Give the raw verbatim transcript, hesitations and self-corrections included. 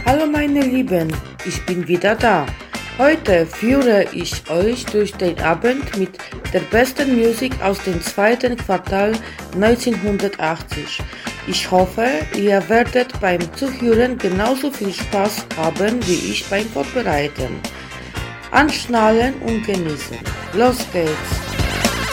Hallo meine Lieben, ich bin wieder da. Heute führe ich euch durch den Abend mit der besten Musik aus dem zweiten Quartal neunzehnhundertachtzig. Ich hoffe, ihr werdet beim Zuhören genauso viel Spaß haben wie ich beim Vorbereiten. Anschnallen und genießen. Los geht's!